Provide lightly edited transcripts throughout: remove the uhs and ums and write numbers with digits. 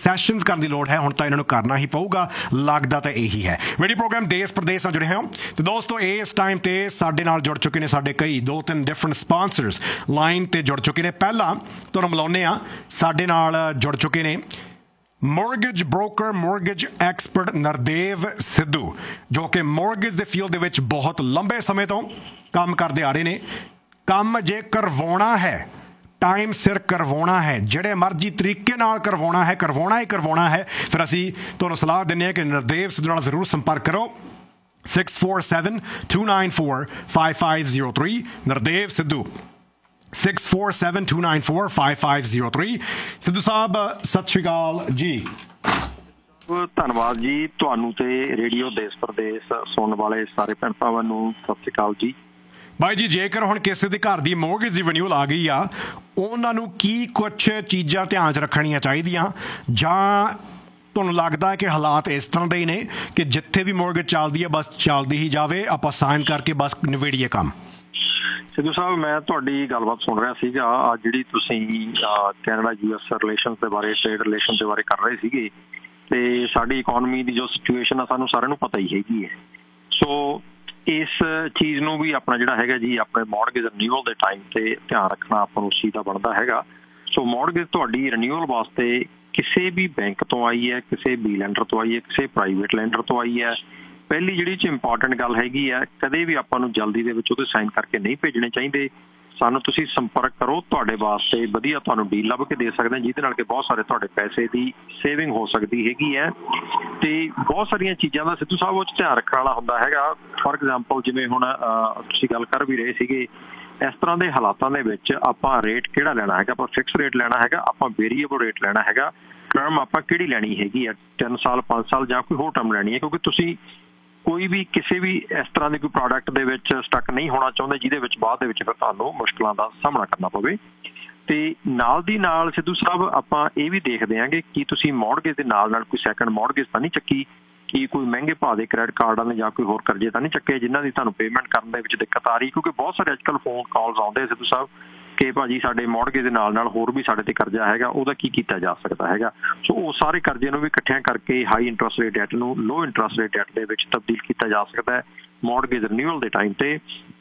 Sessions ਕਰਨ ਦੀ ਲੋੜ ਹੈ, ਹੁਣ ਤਾਂ ਇਹਨਾਂ ਨੂੰ ਕਰਨਾ ਹੀ ਪਊਗਾ, ਲੱਗਦਾ ਤਾਂ ਇਹੀ ਹੈ। ਵੀਡੀਓ ਪ੍ਰੋਗਰਾਮ ਦੇਸ਼ ਪ੍ਰਦੇਸ਼ ਨਾਲ ਜੁੜੇ ਹੋ ਤੇ ਦੋਸਤੋ ਇਸ ਟਾਈਮ ਤੇ ਸਾਡੇ ਨਾਲ ਜੁੜ ਚੁੱਕੇ ਨੇ ਸਾਡੇ ਕਈ 2-3 ਡਿਫਰੈਂਟ ਸਪਾਂਸਰਸ ਲਾਈਨ ਤੇ ਜੁੜ ਚੁੱਕੇ ਨੇ। ਪਹਿਲਾਂ ਤੁਹਾਨੂੰ ਮਿਲਾਉਂਦੇ ਆ, ਸਾਡੇ ਨਾਲ ਜੁੜ ਚੁੱਕੇ ਨੇ mortgage broker, mortgage expert Nardev Sidhu, ਜੋ ਕਿ ਮੋਰਗੇਜ ਦੇ ਫੀਲਡ ਦੇ ਵਿੱਚ ਬਹੁਤ ਲੰਬੇ ਸਮੇਂ ਤੋਂ ਕੰਮ ਕਰਦੇ ਆ ਰਹੇ ਨੇ। ਕੰਮ ਜੇ ਕਰਵਾਉਣਾ ਹੈ, ਟਾਈਮ ਸਿਰ ਕਰਵਾਉਣਾ ਹੈ, ਜਿਹੜੇ ਮਰਜ਼ੀ ਤਰੀਕੇ ਨਾਲ ਕਰਵਾਉਣਾ ਹੈ, ਕਰਵਾਉਣਾ ਹੈ, ਫਿਰ ਅਸੀਂ ਤੁਹਾਨੂੰ ਸਲਾਹ ਦਿੰਦੇ ਹਾਂ ਕਿ ਨਰਦੇਵ ਸਿੱਧੂ ਨਾਲ ਜ਼ਰੂਰ ਸੰਪਰਕ ਕਰੋ। 647-294-5503 ਨਰਦੇਵ ਸਿੱਧੂ, 647-294-5503। ਸਿੱਧੂ ਸਾਹਿਬ ਸਤਿ ਸ਼੍ਰੀ ਅਕਾਲ ਜੀ। ਧੰਨਵਾਦ ਜੀ, ਤੁਹਾਨੂੰ ਤੇ ਰੇਡੀਓ ਦੇਸ਼ ਪ੍ਰਦੇਸ਼ ਸੁਣਨ ਵਾਲੇ ਸਾਰੇ ਭੈਣ ਭਰਾਵਾਂ ਨੂੰ ਸਤਿ ਸ਼੍ਰੀ ਅਕਾਲ ਜੀ। ਬਾਈ ਜੀ, ਜੇਕਰ ਹੁਣ ਕਿਸੇ ਦੇ ਘਰ ਦੀ ਮੋਰਗੇਜ ਦੀ ਰਿਨਿਊਅਲ ਆ ਗਈ ਆ, ਉਹਨਾਂ ਨੂੰ ਕੀ ਕੁਛ ਚੀਜ਼ਾਂ ਧਿਆਨ 'ਚ ਰੱਖਣੀਆਂ ਚਾਹੀਦੀਆਂ, ਜਾਂ ਤੁਹਾਨੂੰ ਲੱਗਦਾ ਹੈ ਕਿ ਹਾਲਾਤ ਇਸ ਤਰ੍ਹਾਂ ਦੇ ਹੀ ਨੇ ਕਿ ਜਿੱਥੇ ਵੀ ਮੋਰਗੇਜ ਚੱਲਦੀ ਹੈ ਬਸ ਚੱਲਦੀ ਹੀ ਜਾਵੇ, ਆਪਾਂ ਸਾਈਨ ਕਰਕੇ ਬਸ ਨਿਬੇੜੀਏ ਕੰਮ? ਸਿੱਧੂ ਸਾਹਿਬ, ਮੈਂ ਤੁਹਾਡੀ ਗੱਲਬਾਤ ਸੁਣ ਰਿਹਾ ਸੀਗਾ, ਜਿਹੜੀ ਤੁਸੀਂ ਕੈਨੇਡਾ US ਰਿਲੇਸ਼ਨ ਦੇ ਬਾਰੇ, ਟ੍ਰੇਡ ਰਿਲੇਸ਼ਨ ਦੇ ਬਾਰੇ ਕਰ ਰਹੇ ਸੀਗੇ, ਤੇ ਸਾਡੀ ਇਕੋਨਮੀ ਦੀ ਜੋ ਸਿਚੁਏਸ਼ਨ ਆ ਸਾਨੂੰ ਸਾਰਿਆਂ ਨੂੰ ਪਤਾ ਹੀ ਹੈਗੀ ਹੈ। ਸੋ ਇਸ ਚੀਜ਼ ਨੂੰ ਵੀ ਆਪਣਾ ਜਿਹੜਾ ਹੈਗਾ ਜੀ, ਆਪਣੇ ਮੋਰਗੇਜ ਰਿਨਿਊਅਲ ਦੇ ਟਾਈਮ ਤੇ ਧਿਆਨ ਰੱਖਣਾ ਆਪਾਂ ਨੂੰ ਉਸ ਚੀਜ਼ ਦਾ ਬਣਦਾ ਹੈਗਾ। ਸੋ ਮੋਰਗੇਜ ਤੁਹਾਡੀ ਰਿਨਿਊਅਲ ਵਾਸਤੇ ਕਿਸੇ ਵੀ ਬੈਂਕ ਤੋਂ ਆਈ ਹੈ, ਕਿਸੇ ਵੀ ਲੈਂਡਰ ਤੋਂ ਆਈ ਹੈ, ਕਿਸੇ ਪ੍ਰਾਈਵੇਟ ਲੈਂਡਰ ਤੋਂ ਆਈ ਹੈ, ਪਹਿਲੀ ਜਿਹੜੀ 'ਚ ਇੰਪੋਰਟੈਂਟ ਗੱਲ ਹੈਗੀ ਹੈ, ਕਦੇ ਵੀ ਆਪਾਂ ਨੂੰ ਜਲਦੀ ਦੇ ਵਿੱਚ ਉਹਦੇ ਸਾਈਨ ਕਰਕੇ ਨਹੀਂ ਭੇਜਣੇ ਚਾਹੀਦੇ। ਸਾਨੂੰ ਤੁਸੀਂ ਸੰਪਰਕ ਕਰੋ, ਤੁਹਾਡੇ ਵਾਸਤੇ ਵਧੀਆ ਤੁਹਾਨੂੰ ਡੀਲ ਲੱਭ ਕੇ ਦੇ ਸਕਦੇ ਹਾਂ, ਜਿਹਦੇ ਨਾਲ ਕਿ ਬਹੁਤ ਸਾਰੇ ਤੁਹਾਡੇ ਪੈਸੇ ਦੀ ਸੇਵਿੰਗ ਹੋ ਸਕਦੀ ਹੈਗੀ ਹੈ। ਤੇ ਬਹੁਤ ਸਾਰੀਆਂ ਚੀਜ਼ਾਂ ਦਾ ਸਿੱਧੂ ਸਾਹਿਬ ਉਹ 'ਚ ਧਿਆਨ ਰੱਖਣ ਵਾਲਾ ਹੁੰਦਾ ਹੈਗਾ। ਫੋਰ ਐਗਜ਼ਾਮਪਲ, ਜਿਵੇਂ ਹੁਣ ਤੁਸੀਂ ਗੱਲ ਕਰ ਵੀ ਰਹੇ ਸੀਗੇ, ਇਸ ਤਰ੍ਹਾਂ ਦੇ ਹਾਲਾਤਾਂ ਦੇ ਵਿੱਚ ਆਪਾਂ ਰੇਟ ਕਿਹੜਾ ਲੈਣਾ ਹੈਗਾ, ਆਪਾਂ ਫਿਕਸ ਰੇਟ ਲੈਣਾ ਹੈਗਾ, ਆਪਾਂ ਵੇਰੀਏਬਲ ਰੇਟ ਲੈਣਾ ਹੈਗਾ, ਟਰਮ ਆਪਾਂ ਕਿਹੜੀ ਲੈਣੀ ਹੈਗੀ ਆ, 3 ਸਾਲ 5 ਸਾਲ ਜਾਂ ਕੋਈ ਹੋਰ ਟਰਮ ਲੈਣੀ ਹੈ। ਕਿਉਂਕਿ ਤੁਸੀਂ ਕੋਈ ਵੀ ਕਿਸੇ ਵੀ ਇਸ ਤਰ੍ਹਾਂ ਦੇ ਕੋਈ ਪ੍ਰੋਡਕਟ ਦੇ ਵਿੱਚ ਸਟਕ ਨਹੀਂ ਹੋਣਾ ਚਾਹੁੰਦੇ ਜਿਹਦੇ ਵਿੱਚ ਬਾਅਦ ਦੇ ਵਿੱਚ ਫਿਰ ਤੁਹਾਨੂੰ ਮੁਸ਼ਕਲਾਂ ਦਾ ਸਾਹਮਣਾ ਕਰਨਾ ਪਵੇ। ਤੇ ਨਾਲ ਦੀ ਨਾਲ ਸਿੱਧੂ ਸਾਹਿਬ ਆਪਾਂ ਇਹ ਵੀ ਦੇਖਦੇ ਹਾਂ ਕਿ ਤੁਸੀਂ ਮੋਰਗੇਜ ਦੇ ਨਾਲ ਕੋਈ ਸੈਕੰਡ ਮੋਰਗੇਜ ਤਾਂ ਨਹੀਂ ਚੱਕੀ, ਕਿ ਕੋਈ ਮਹਿੰਗੇ ਭਾਅ ਦੇ ਕ੍ਰੈਡਿਟ ਕਾਰਡਾਂ ਨੇ ਜਾਂ ਕੋਈ ਹੋਰ ਕਰਜ਼ੇ ਤਾਂ ਨਹੀਂ ਚੱਕੇ ਜਿਨ੍ਹਾਂ ਦੀ ਤੁਹਾਨੂੰ ਪੇਮੈਂਟ ਕਰਨ ਦੇ ਵਿੱਚ ਦਿੱਕਤ ਆ ਰਹੀ। ਕਿਉਂਕਿ ਬਹੁਤ ਸਾਰੇ ਅੱਜ ਕੱਲ੍ਹ ਫੋਨ ਕਾਲਸ ਆਉਂਦੇ ਸਿੱਧੂ ਸਾਹਿਬ ਕਿ ਭਾਜੀ ਸਾਡੇ ਮੋਰਗੇਜ ਦੇ ਨਾਲ ਹੋਰ ਵੀ ਸਾਡੇ ਤੇ ਕਰਜ਼ਾ ਹੈਗਾ, ਉਹਦਾ ਕੀ ਕੀਤਾ ਜਾ ਸਕਦਾ ਹੈਗਾ। ਸੋ ਉਹ ਸਾਰੇ ਕਰਜ਼ੇ ਨੂੰ ਵੀ ਇਕੱਠਿਆਂ ਕਰਕੇ ਹਾਈ ਇੰਟਰਸਟ ਰੇਟ ਡੈਟ ਨੂੰ ਲੋ ਇੰਟਰਸਟ ਰੇਟ ਡੈਟ ਦੇ ਵਿੱਚ ਤਬਦੀਲ ਕੀਤਾ ਜਾ ਸਕਦਾ ਹੈ ਮੋਰਗੇਜ ਰਿਨਿਊਅਲ ਦੇ ਟਾਈਮ ਤੇ।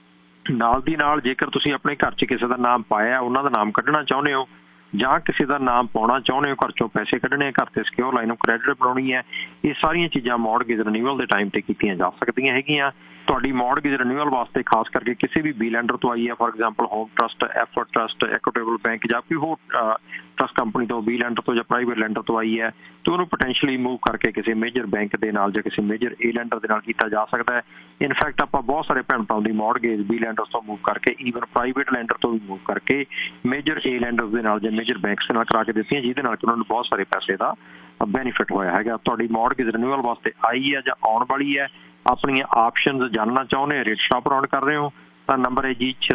ਨਾਲ ਦੀ ਨਾਲ ਜੇਕਰ ਤੁਸੀਂ ਆਪਣੇ ਘਰ 'ਚ ਕਿਸੇ ਦਾ ਨਾਮ ਪਾਇਆ, ਉਹਨਾਂ ਦਾ ਨਾਮ ਕੱਢਣਾ ਚਾਹੁੰਦੇ ਹੋ, ਜਾਂ ਕਿਸੇ ਦਾ ਨਾਮ ਪਾਉਣਾ ਚਾਹੁੰਦੇ ਹੋ, ਘਰ 'ਚੋਂ ਪੈਸੇ ਕੱਢਣੇ, ਘਰ 'ਤੇ ਸਿਕਿਉਰ ਲਾਈਨ ਆਫ ਕ੍ਰੈਡਿਟ ਬਣਾਉਣੀ ਹੈ, ਇਹ ਸਾਰੀਆਂ ਚੀਜ਼ਾਂ ਮੋਰਗੇਜ ਰਿਨਿਊਅਲ ਦੇ ਟਾਈਮ ਤੇ ਕੀਤੀਆਂ ਜਾ ਸਕਦੀਆਂ ਹੈਗੀਆਂ। ਤੁਹਾਡੀ ਮੋਰਗੇਜ ਰਿਨਿਊਅਲ ਵਾਸਤੇ ਖਾਸ ਕਰਕੇ ਕਿਸੇ ਵੀ ਲੈਂਡਰ ਤੋਂ ਆਈ ਹੈ, for example home trust, effort trust, ਇਕੁਇਟੇਬਲ bank ਜਾਂ ਕੋਈ ਹੋਰ ਟਰਸਟ ਕੰਪਨੀ ਤੋਂ, ਲੈਂਡਰ ਤੋਂ ਜਾਂ ਪ੍ਰਾਈਵੇਟ ਲੈਂਡਰ ਤੋਂ ਆਈ ਹੈ, ਤੇ ਉਹਨੂੰ ਪੋਟੈਂਸ਼ੀਅਲੀ ਮੂਵ ਕਰਕੇ ਕਿਸੇ ਮੇਜਰ ਬੈਂਕ ਦੇ ਨਾਲ ਜਾਂ ਕਿਸੇ ਮੇਜਰ ਲੈਂਡਰ ਦੇ ਨਾਲ ਕੀਤਾ ਜਾ ਸਕਦਾ ਹੈ। ਇਨਫੈਕਟ ਆਪਾਂ ਬਹੁਤ ਸਾਰੇ ਭੈਣ ਭਰਾਵਾਂ ਦੀ ਮੋਰਗੇਜ ਲੈਂਡਰਸ ਤੋਂ ਮੂਵ ਕਰਕੇ, ਈਵਨ ਪ੍ਰਾਈਵੇਟ ਲੈਂਡਰ ਤੋਂ ਵੀ ਮੂਵ ਕਰਕੇ ਮੇਜਰ ਲੈਂਡਰਸ ਦੇ ਨਾਲ ਜਾਂ ਮੇਜਰ ਬੈਂਕਸ ਦੇ ਨਾਲ ਕਰਾ ਕੇ ਦਿੱਤੀਆਂ, ਜਿਹਦੇ ਨਾਲ ਕਿ ਉਹਨਾਂ ਨੂੰ ਬਹੁਤ ਸਾਰੇ ਪੈਸੇ ਦਾ ਬੈਨੀਫਿਟ ਹੋਇਆ ਹੈਗਾ। ਤੁਹਾਡੀ ਮੋਰਗੇਜ ਰਿਨਿਊਅਲ ਵਾਸਤੇ ਆਈ ਹੈ ਜਾਂ ਆਉਣ ਵਾਲੀ ਹੈ, ਆਪਣੀਆਂ ਆਪਸ਼ਨਸ ਜਾਣਨਾ ਚਾਹੁੰਦੇ ਹੋ, ਰੇਟ ਸ਼ਾਪ ਅਰਾਊਂਡ ਕਰ ਰਹੇ ਹੋ, ਤਾਂ ਨੰਬਰ ਹੈ ਜੀ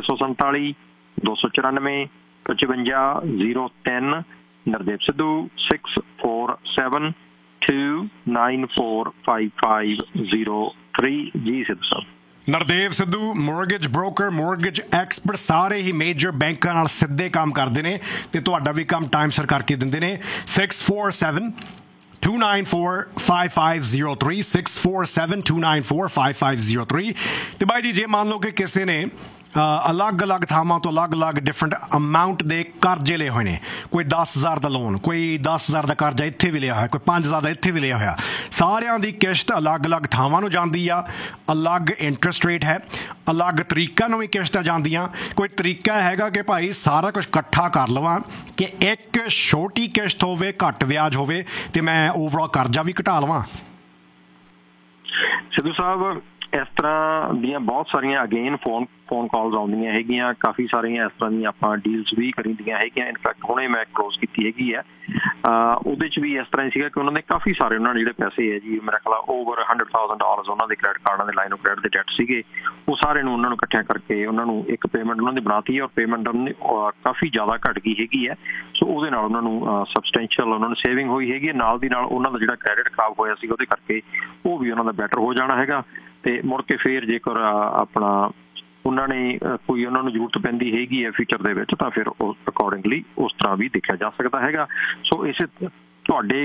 647-294-5503 ਨਰਦੇਵ ਸਿੱਧੂ, 647-294-5503 ਜੀ। ਸਿੱਧੂ ਸਾਹਿਬ Nardev Sidhu mortgage broker, mortgage expert, ਸਾਰੇ ਹੀ ਮੇਜਰ ਬੈਂਕਾਂ ਨਾਲ ਸਿੱਧੇ ਕੰਮ ਕਰਦੇ ਨੇ ਤੇ ਤੁਹਾਡਾ ਵੀ ਕੰਮ ਟਾਈਮ ਸਿਰ ਕਰਕੇ ਦਿੰਦੇ ਨੇ। 647-294-5503 647-294-5503। ਤੇ ਬਾਈ ਜੀ, ਜੇ ਮੰਨ ਲਓ ਕਿ ਕਿਸੇ ਨੇ ਅਲੱਗ-ਅਲੱਗ ਥਾਵਾਂ ਤੋਂ ਅਲੱਗ-ਅਲੱਗ ਡਿਫਰੈਂਟ ਅਮਾਊਂਟ ਦੇ ਕਰਜ਼ੇ ਲਏ ਹੋਏ ਨੇ, ਕੋਈ 10,000 ਦਾ ਲੋਨ, ਕੋਈ 10,000 ਦਾ ਕਰਜ਼ਾ ਇੱਥੇ ਵੀ ਲਿਆ ਹੋਇਆ, ਕੋਈ 5,000 ਦਾ ਇੱਥੇ ਵੀ ਲਿਆ ਹੋਇਆ, ਸਾਰਿਆਂ ਦੀ ਕਿਸ਼ਤ ਅਲੱਗ-ਅਲੱਗ ਥਾਵਾਂ ਨੂੰ ਜਾਂਦੀ ਆ, ਅਲੱਗ ਇੰਟਰਸਟ ਰੇਟ ਹੈ, ਅਲੱਗ ਤਰੀਕਾਂ ਨੂੰ ਵੀ ਕਿਸ਼ਤਾਂ ਜਾਂਦੀਆਂ। ਕੋਈ ਤਰੀਕਾ ਹੈਗਾ ਕਿ ਭਾਈ ਸਾਰਾ ਕੁਛ ਇਕੱਠਾ ਕਰ ਲਵਾਂ ਕਿ ਇੱਕ ਛੋਟੀ ਕਿਸ਼ਤ ਹੋਵੇ, ਘੱਟ ਵਿਆਜ ਹੋਵੇ, ਤੇ ਮੈਂ ਓਵਰਆਲ ਕਰਜ਼ਾ ਵੀ ਘਟਾ ਲਵਾਂ? ਸਿੱਧੂ ਸਾਹਿਬ, ਇਸ ਤਰ੍ਹਾਂ ਦੀਆਂ ਬਹੁਤ ਸਾਰੀਆਂ ਅਗੇਨ ਫੋਨ ਕਾਲਸ ਆਉਂਦੀਆਂ ਹੈਗੀਆਂ, ਕਾਫੀ ਸਾਰੀਆਂ ਇਸ ਤਰ੍ਹਾਂ ਦੀਆਂ ਆਪਾਂ ਡੀਲਸ ਵੀ ਕਰੀਦੀਆਂ ਹੈਗੀਆਂ। ਇਨਫੈਕਟ ਹੁਣੇ ਮੈਂ ਕਲੋਜ਼ ਕੀਤੀ ਹੈਗੀ ਹੈ, ਉਹਦੇ 'ਚ ਵੀ ਇਸ ਤਰ੍ਹਾਂ ਹੀ ਸੀਗਾ ਕਿ ਉਹਨਾਂ ਨੇ ਕਾਫੀ ਸਾਰੇ, ਉਹਨਾਂ ਨੇ ਜਿਹੜੇ ਪੈਸੇ ਹੈ ਜੀ, ਮੇਰਾ ਖਿਆਲ ਓਵਰ $100,000 ਉਹਨਾਂ ਦੇ ਕ੍ਰੈਡਿਟ ਕਾਰਡਾਂ ਦੇ ਲਾਈਨ ਆਫ ਕ੍ਰੈਡਿਟ ਦੇ ਡੈਟ ਸੀਗੇ, ਉਹ ਸਾਰੇ ਨੂੰ ਉਹਨਾਂ ਨੂੰ ਇਕੱਠਿਆਂ ਕਰਕੇ ਉਹਨਾਂ ਨੂੰ ਇੱਕ ਪੇਮੈਂਟ ਉਹਨਾਂ ਦੀ ਬਣਾਤੀ ਹੈ, ਔਰ ਪੇਮੈਂਟ ਕਾਫੀ ਜ਼ਿਆਦਾ ਘੱਟ ਗਈ ਹੈਗੀ ਹੈ। ਸੋ ਉਹਦੇ ਨਾਲ ਉਹਨਾਂ ਨੂੰ ਸਬਸਟੈਂਸ਼ੀਅਲ ਉਹਨਾਂ ਨੂੰ ਸੇਵਿੰਗ ਹੋਈ ਹੈਗੀ ਹੈ। ਨਾਲ ਦੀ ਨਾਲ ਉਹਨਾਂ ਦਾ ਜਿਹੜਾ ਕ੍ਰੈਡਿਟ ਖਰਾਬ ਹੋਇਆ ਸੀ ਉਹਦੇ ਕਰਕੇ ਉਹ ਵੀ ਉਹਨਾਂ ਦਾ ਬੈਟਰ ਹੋ ਜਾਣਾ ਹੈਗਾ। ਤੇ ਮੁੜ ਕੇ ਫਿਰ ਜੇਕਰ ਆਪਣਾ ਉਹਨਾਂ ਨੇ ਕੋਈ ਉਹਨਾਂ ਨੂੰ ਜ਼ਰੂਰਤ ਪੈਂਦੀ ਹੈਗੀ ਹੈ ਫਿਊਚਰ ਦੇ ਵਿੱਚ, ਤਾਂ ਫਿਰ ਉਸ ਅਕੋਰਡਿੰਗਲੀ ਉਸ ਤਰ੍ਹਾਂ ਵੀ ਦੇਖਿਆ ਜਾ ਸਕਦਾ ਹੈਗਾ। ਸੋ ਇਸੇ ਤੁਹਾਡੇ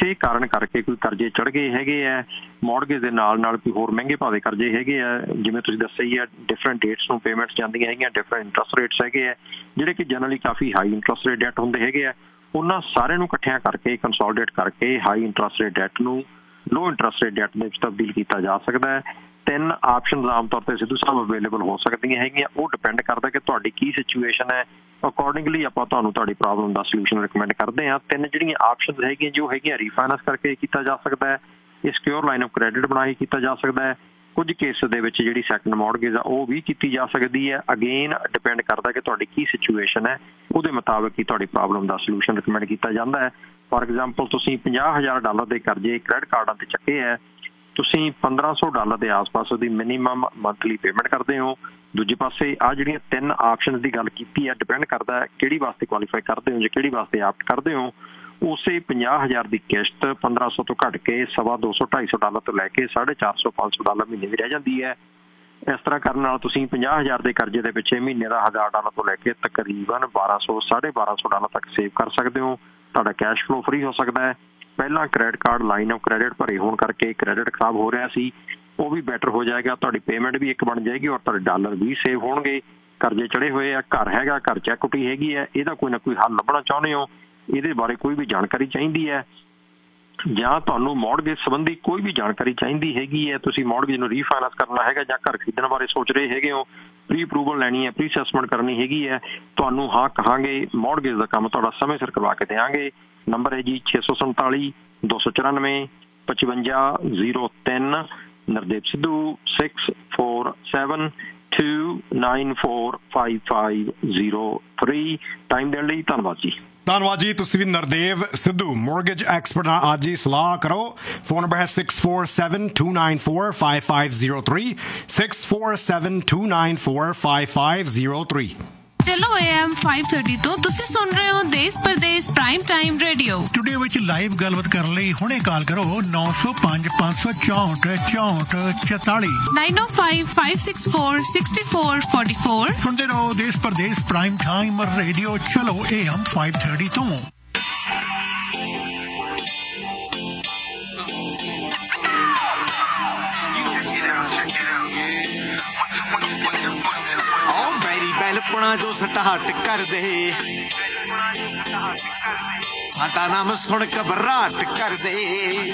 ਕਿਸੇ ਕਾਰਨ ਕਰਕੇ ਕੋਈ ਕਰਜ਼ੇ ਚੜ੍ਹ ਗਏ ਹੈਗੇ ਆ, ਮੌਰਗੇਜ ਦੇ ਨਾਲ ਕੋਈ ਹੋਰ ਮਹਿੰਗੇ ਭਾਅ ਦੇ ਕਰਜ਼ੇ ਹੈਗੇ ਆ, ਜਿਵੇਂ ਤੁਸੀਂ ਦੱਸਿਆ ਹੀ ਆ ਡਿਫਰੈਂਟ ਡੇਟਸ ਨੂੰ ਪੇਮੈਂਟਸ ਜਾਂਦੀਆਂ ਹੈਗੀਆਂ, ਡਿਫਰੈਂਟ ਇੰਟਰਸਟ ਰੇਟਸ ਹੈਗੇ ਆ ਜਿਹੜੇ ਕਿ generally coffee high interest rate that ਹੁੰਦੇ ਹੈਗੇ ਆ, ਉਹਨਾਂ ਸਾਰਿਆਂ ਨੂੰ ਇਕੱਠਿਆਂ ਕਰਕੇ ਕੰਸੋਲੀਡੇਟ ਕਰਕੇ ਹਾਈ ਇੰਟਰਸਟ ਰੇਟ ਡੈਟ ਨੂੰ ਲੋ ਇੰਟਰਸਟ ਰੇਟ ਡੈਟ ਦੇ ਵਿੱਚ ਤਬਦੀਲ ਕੀਤਾ ਜਾ ਸਕਦਾ ਹੈ। 3 ਆਪਸ਼ਨਸ ਆਮ ਤੌਰ 'ਤੇ ਸਿੱਧੂ ਸਾਹਿਬ ਅਵੇਲੇਬਲ ਹੋ ਸਕਦੀਆਂ ਹੈਗੀਆਂ। ਉਹ ਡਿਪੈਂਡ ਕਰਦਾ ਕਿ ਤੁਹਾਡੀ ਕੀ ਸਿਚੁਏਸ਼ਨ ਹੈ, ਅਕੋਰਡਿੰਗਲੀ ਆਪਾਂ ਤੁਹਾਨੂੰ ਤੁਹਾਡੀ ਪ੍ਰੋਬਲਮ ਦਾ ਸੋਲੂਸ਼ਨ ਰਿਕਮੈਂਡ ਕਰਦੇ ਹਾਂ। 3 ਜਿਹੜੀਆਂ ਆਪਸ਼ਨਸ ਹੈਗੀਆਂ ਜੋ ਹੈਗੀਆਂ ਰੀਫਾਈਨਾਂਸ ਕਰਕੇ ਕੀਤਾ ਜਾ ਸਕਦਾ ਹੈ, ਇਹ ਸਿਕਿਉਰ ਲਾਈਨ ਆਫ ਕ੍ਰੈਡਿਟ ਬਣਾ ਕੇ ਕੀਤਾ ਜਾ ਸਕਦਾ ਹੈ, ਕੁਝ ਕੇਸ ਦੇ ਵਿੱਚ ਜਿਹੜੀ ਸੈਕੰਡ ਮੌਰਗੇਜ ਆ ਉਹ ਵੀ ਕੀਤੀ ਜਾ ਸਕਦੀ ਹੈ। ਅਗੇਨ ਡਿਪੈਂਡ ਕਰਦਾ ਕਿ ਤੁਹਾਡੀ ਕੀ ਸਿਚੁਏਸ਼ਨ ਹੈ, ਉਹਦੇ ਮੁਤਾਬਕ ਹੀ ਤੁਹਾਡੀ ਪ੍ਰੋਬਲਮ ਦਾ ਸੋਲੂਸ਼ਨ ਰਿਕਮੈਂਡ ਕੀਤਾ ਜਾਂਦਾ ਹੈ। ਫੋਰ ਐਗਜ਼ਾਮਪਲ ਤੁਸੀਂ $50,000 ਦੇ ਕਰਜ਼ੇ ਕ੍ਰੈਡਿਟ ਕਾਰਡਾਂ 'ਤੇ ਚੱਕੇ ਹੈ, ਤੁਸੀਂ $1,500 ਦੇ ਆਸ-ਪਾਸ ਉਹਦੀ ਮਿਨੀਮਮ ਮੰਥਲੀ ਪੇਮੈਂਟ ਕਰਦੇ ਹੋ। ਦੂਜੇ ਪਾਸੇ ਆਹ ਜਿਹੜੀਆਂ 3 ਆਪਸ਼ਨ ਦੀ ਗੱਲ ਕੀਤੀ ਹੈ, ਡਿਪੈਂਡ ਕਰਦਾ ਹੈ ਕਿਹੜੀ ਵਾਸਤੇ ਕੁਆਲੀਫਾਈ ਕਰਦੇ ਹੋ ਜਾਂ ਕਿਹੜੀ ਵਾਸਤੇ ਆਪਟ ਕਰਦੇ ਹੋ। ਉਸੇ 50,000 ਦੀ ਕਿਸ਼ਤ 1,500 ਤੋਂ ਘੱਟ ਕੇ $200, $250 ਤੋਂ ਲੈ ਕੇ $450, $500 ਮਹੀਨੇ ਦੀ ਰਹਿ ਜਾਂਦੀ ਹੈ। ਇਸ ਤਰ੍ਹਾਂ ਕਰਨ ਨਾਲ ਤੁਸੀਂ 50,000 ਦੇ ਕਰਜ਼ੇ ਦੇ ਪਿੱਛੇ ਮਹੀਨੇ ਦਾ $1,000 ਤੋਂ ਲੈ ਕੇ ਤਕਰੀਬਨ $1,200, $1,250 ਤੱਕ ਸੇਵ ਕਰ ਸਕਦੇ ਹੋ। ਤੁਹਾਡਾ ਕੈਸ਼ ਫਲੋ ਫਰੀ ਹੋ ਸਕਦਾ ਹੈ। ਪਹਿਲਾਂ credit card line of credit ਭਰੇ ਹੋਣ ਕਰਕੇ ਕ੍ਰੈਡਿਟ ਖਰਾਬ ਹੋ ਰਿਹਾ ਸੀ, ਉਹ ਵੀ ਬੈਟਰ ਹੋ ਜਾਏਗਾ। ਤੁਹਾਡੀ ਪੇਮੈਂਟ ਵੀ ਇੱਕ ਬਣ ਜਾਏਗੀ ਔਰ ਤੁਹਾਡੇ ਡਾਲਰ ਵੀ ਸੇਵ ਹੋਣਗੇ। ਕਰਜ਼ੇ ਚੜੇ ਹੋਏ ਆ, ਘਰ ਹੈਗਾ, ਘਰ 'ਚ ਇਕੁਇਟੀ ਹੈਗੀ ਹੈ, ਇਹਦਾ ਕੋਈ ਨਾ ਕੋਈ ਹੱਲ ਲੱਭਣਾ ਚਾਹੁੰਦੇ ਹੋ, ਇਹਦੇ ਬਾਰੇ ਕੋਈ ਵੀ ਜਾਣਕਾਰੀ ਚਾਹੀਦੀ ਹੈ ਜਾਂ ਤੁਹਾਨੂੰ ਮੌਰਗੇਜ ਸੰਬੰਧੀ ਕੋਈ ਵੀ ਜਾਣਕਾਰੀ ਚਾਹੀਦੀ ਹੈਗੀ ਹੈ, ਤੁਸੀਂ ਮੌਰਗੇਜ ਨੂੰ ਰੀਫਾਈਨਾਂਸ ਕਰਨਾ ਹੈਗਾ ਜਾਂ ਘਰ ਖਰੀਦਣ ਬਾਰੇ ਸੋਚ ਰਹੇ ਹੈਗੇ ਹੋ, ਪ੍ਰੀ ਅਪਰੂਵਲ ਲੈਣੀ ਹੈ, ਪ੍ਰੀ ਅਸੈਸਮੈਂਟ ਕਰਨੀ ਹੈਗੀ ਹੈ, ਤੁਹਾਨੂੰ ਹਾਂ ਕਹਾਂਗੇ ਮੌਰਗੇਜ ਦਾ ਕੰਮ ਤੁਹਾਡਾ ਸਮੇਂ ਸਿਰ ਕਰਵਾ ਕੇ ਦੇਵਾਂਗੇ। ਨੰਬਰ ਹੈ ਜੀ 647 294 5503। ਨਰਦੇਵ ਸਿੱਧੂ 647 294 5503। ਟਾਈਮ ਦੇਣ ਲਈ ਧੰਨਵਾਦ ਜੀ। ਧੰਨਵਾਦ ਜੀ। ਤੁਸੀਂ ਵੀ ਨਰਦੇਵ ਸਿੱਧੂ ਮੌਰਗੇਜ ਐਕਸਪਰਟ ਨਾਲ ਅੱਜ ਹੀ ਸਲਾਹ ਕਰੋ। ਫੋਨ ਨੰਬਰ ਹੈ 647 294 5503 647 294 5503। ਚਲੋ AM 530 ਤੋਂ ਤੁਸੀਂ ਸੁਣ ਰਹੇ ਹੋ ਦੇਸ਼ Pradesh prime time radio. Studio ਵਿੱਚ ਲਾਈਵ ਗੱਲਬਾਤ ਕਰਨ ਲਈ ਹੁਣੇ ਕਾਲ ਕਰੋ 905 564 6444 905 564 6444। ਸੁਣਦੇ ਰਹੋ ਦੇਸ਼ ਪ੍ਰਦੇਸ਼ ਪ੍ਰਾਈਮ ਟਾਈਮ ਰੇਡੀਓ। ਚਲੋ AM 530 ਤੋਂ। ਬੈਲਪਣਾ ਜੋ ਸਟਾਰਟ ਕਰ ਦੇ, ਸਾਡਾ ਨਾਮ ਸੁਣ ਘਬਰਾਹਟ ਕਰ ਦੇ।